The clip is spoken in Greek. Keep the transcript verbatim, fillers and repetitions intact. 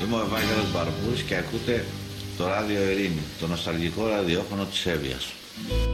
Είμαι ο Ευάγγελος Μπαρμπούρης και ακούτε το Ράδιο Ειρήνη, το νοσταλγικό ραδιόφωνο της Εύβοιας.